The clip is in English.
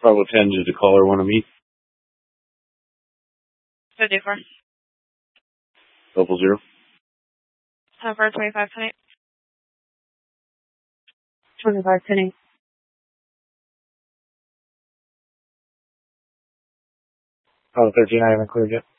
Bravo 10 is the caller want to meet. 54. 00. Time for 25 tonight. 25 tonight. 13, I haven't cleared yet.